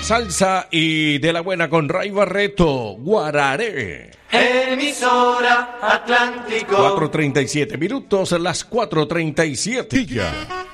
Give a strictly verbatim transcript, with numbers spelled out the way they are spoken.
Salsa y de la buena con Ray Barreto, Guararé. Emisora Atlántico. cuatro treinta y siete minutos, las cuatro treinta y siete. Ya.